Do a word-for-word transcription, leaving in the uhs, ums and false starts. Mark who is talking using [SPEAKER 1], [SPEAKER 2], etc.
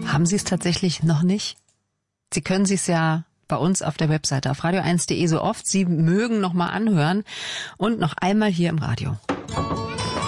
[SPEAKER 1] Haben Sie es tatsächlich noch nicht? Sie können sich es ja bei uns auf der Webseite auf radio eins punkt de so oft Sie mögen noch mal anhören und noch einmal hier im Radio.